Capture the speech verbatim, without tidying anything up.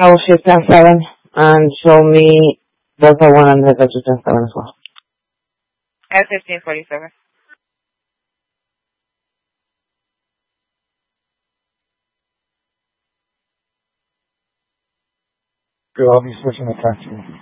I will shift ten seven and show me Delta one and Delta two ten seven as well. At fifteen forty-seven. Good, I'll be switching the taxi.